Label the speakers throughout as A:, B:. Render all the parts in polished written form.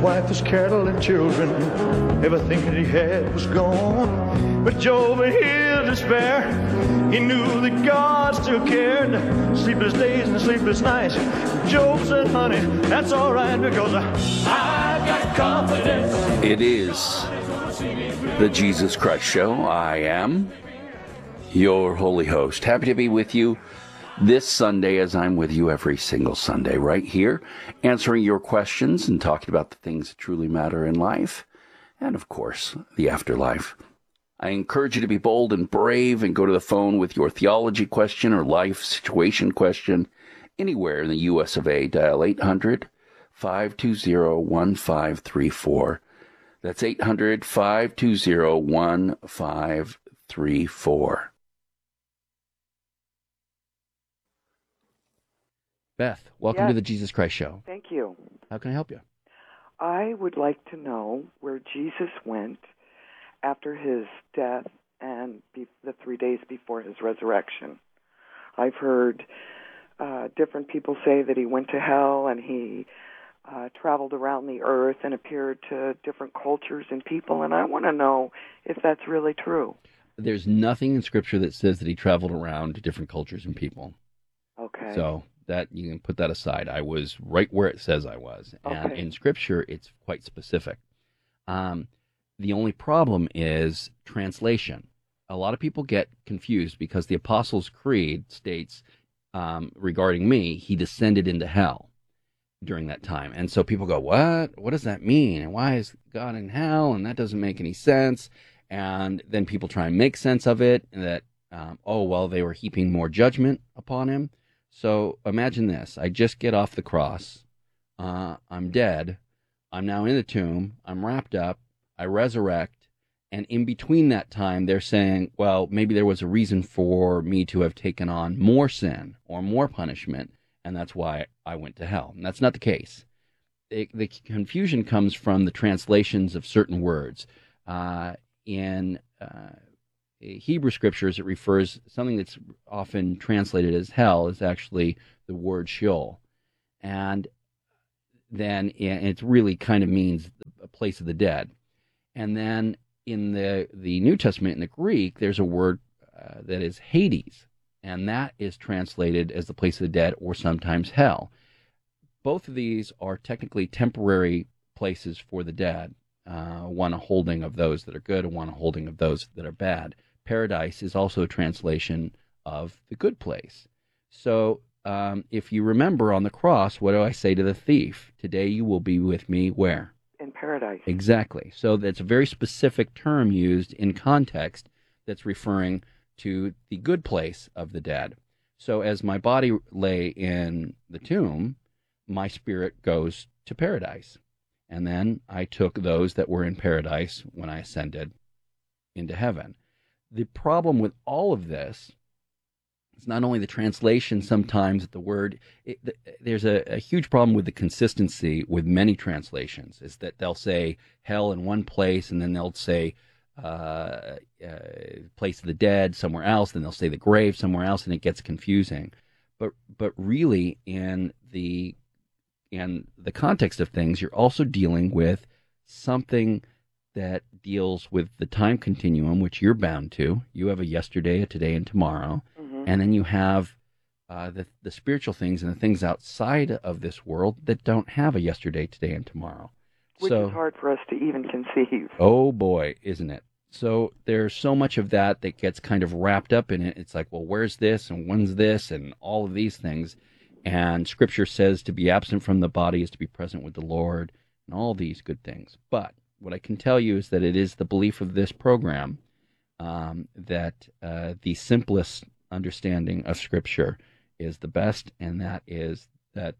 A: wife, his cattle and children. Everything that he had was gone. But Job, in his despair, he knew that God still cared. Sleepless days and sleepless nights. Job said, honey, that's all right, because I got confidence.
B: It is the Jesus Christ Show. I am your holy host. Happy to be with you this Sunday, as I'm with you every single Sunday, right here, answering your questions and talking about the things that truly matter in life, and of course, the afterlife. I encourage you to be bold and brave and go to the phone with your theology question or life situation question anywhere in the U.S. of A. Dial 800-520-1534. That's 800-520-1534. Beth, welcome to the Jesus Christ Show.
C: Thank you.
B: How can I help you?
C: I would like to know where Jesus went after his death and the 3 days before his resurrection. I've heard different people say that he went to hell and he traveled around the earth and appeared to different cultures and people, and I want to know if that's really true.
B: There's nothing in Scripture that says that he traveled around to different cultures and people.
C: Okay.
B: So that you can put that aside. I was right where it says I was. And in Scripture, it's quite specific. The only problem is translation. A lot of people get confused because the Apostles' Creed states, regarding me, he descended into hell during that time. And so people go, what? What does that mean? And why is God in hell? And that doesn't make any sense. And then people try and make sense of it, and that, they were heaping more judgment upon him. So imagine this. I just get off the cross. I'm dead. I'm now in the tomb. I'm wrapped up. I resurrect. And in between that time, they're saying, well, maybe there was a reason for me to have taken on more sin or more punishment, and that's why I went to hell. And that's not the case. The confusion comes from the translations of certain words. In Hebrew scriptures, it refers something that's often translated as hell is actually the word Sheol, and then it really kind of means a place of the dead. And then in the New Testament in the Greek, there's a word that is Hades, and that is translated as the place of the dead or sometimes hell. Both of these are technically temporary places for the dead. One a holding of those that are good and one a holding of those that are bad. Paradise is also a translation of the good place. So if you remember on the cross, what do I say to the thief? Today you will be with me where?
C: In paradise.
B: Exactly. So that's a very specific term used in context that's referring to the good place of the dead. So as my body lay in the tomb, my spirit goes to paradise. And then I took those that were in paradise when I ascended into heaven. The problem with all of this is not only the translation sometimes the word, there's a huge problem with the consistency with many translations, is that they'll say hell in one place and then they'll say place of the dead somewhere else, then they'll say the grave somewhere else, and it gets confusing. But really in the context of things, you're also dealing with something that deals with the time continuum, which you're bound to. You have a yesterday, a today, and tomorrow. Mm-hmm. And then you have the spiritual things and the things outside of this world that don't have a yesterday, today, and tomorrow.
C: Which is hard for us to even conceive.
B: Oh, boy, isn't it? So there's so much of that gets kind of wrapped up in it. It's like, well, where's this and when's this and all of these things. And Scripture says to be absent from the body is to be present with the Lord and all these good things. But what I can tell you is that it is the belief of this program that the simplest understanding of Scripture is the best, and that is that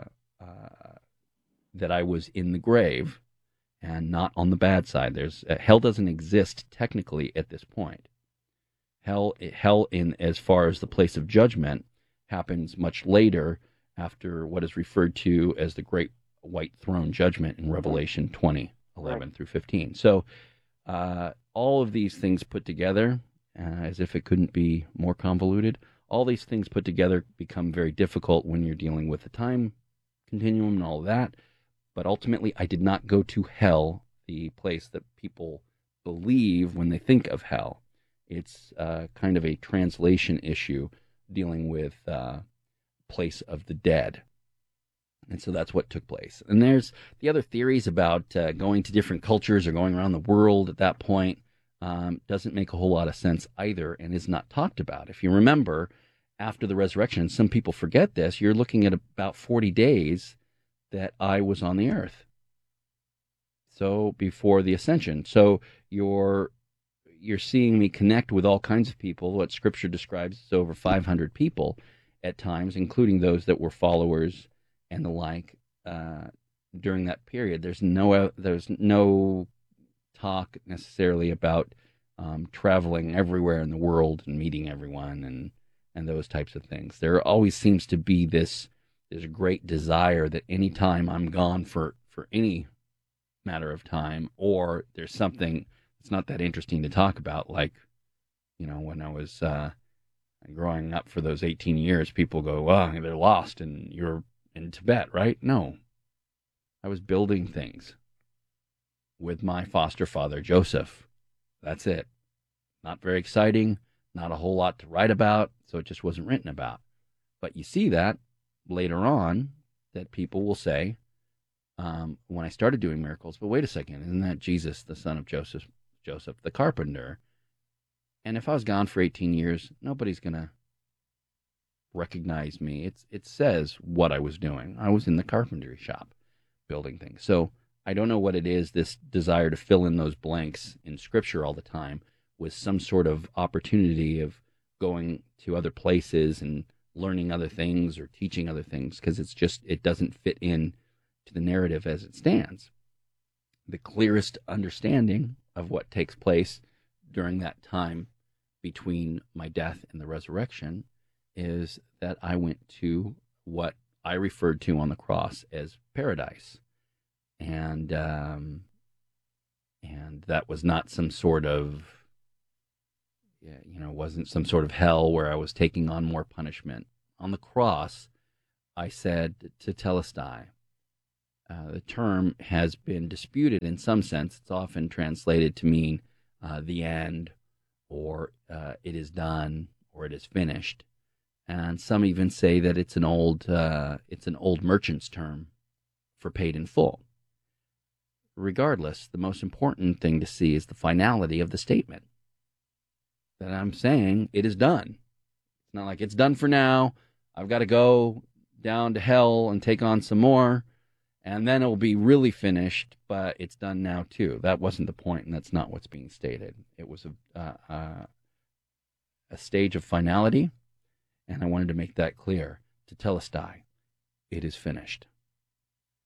B: that I was in the grave and not on the bad side. Hell doesn't exist technically at this point. Hell in as far as the place of judgment happens much later, after what is referred to as the Great White Throne Judgment in Revelation 20:11 through 15. So all of these things put together, as if it couldn't be more convoluted, all these things put together become very difficult when you're dealing with the time continuum and all of that. But ultimately, I did not go to hell, the place that people believe when they think of hell. It's kind of a translation issue dealing with place of the dead. And so that's what took place. And there's the other theories about going to different cultures or going around the world at that point. Doesn't make a whole lot of sense either and is not talked about. If you remember, after the resurrection, some people forget this, you're looking at about 40 days that I was on the earth. So before the ascension. So you're seeing me connect with all kinds of people. What Scripture describes is over 500 people at times, including those that were followers and the like. During that period, there's no talk necessarily about traveling everywhere in the world and meeting everyone and those types of things. There always seems to be this great desire that any time I'm gone for any matter of time, or there's something that's not that interesting to talk about, like, when I was growing up for those 18 years, people go, well, they're lost and you're in Tibet, right? No. I was building things with my foster father, Joseph. That's it. Not very exciting, not a whole lot to write about, so it just wasn't written about. But you see that later on, that people will say, when I started doing miracles, but wait a second, isn't that Jesus, the son of Joseph the carpenter? And if I was gone for 18 years, nobody's going to recognize me. It says what I was doing. I was in the carpentry shop building things. So I don't know what it is, this desire to fill in those blanks in Scripture all the time with some sort of opportunity of going to other places and learning other things or teaching other things, because it doesn't fit in to the narrative as it stands. The clearest understanding of what takes place during that time between my death and the resurrection is that I went to what I referred to on the cross as paradise. And that was not some sort of, wasn't some sort of hell where I was taking on more punishment. On the cross, I said tetelestai. The term has been disputed in some sense. It's often translated to mean the end, or it is done, or it is finished. And some even say that it's an old merchant's term for paid in full. Regardless, the most important thing to see is the finality of the statement. That I'm saying it is done. It's not like it's done for now. I've got to go down to hell and take on some more, and then it will be really finished, but it's done now too. That wasn't the point, and that's not what's being stated. It was a stage of finality, and I wanted to make that clear. Tetelestai, it is finished.